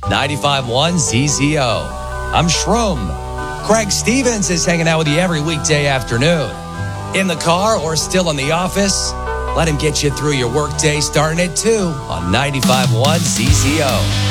95.1 ZZO. I'm Shroom. Craig Stevens is hanging out with you every weekday afternoon. In the car or still in the office, let him get you through your workday starting at 2 on 95.1 ZZO.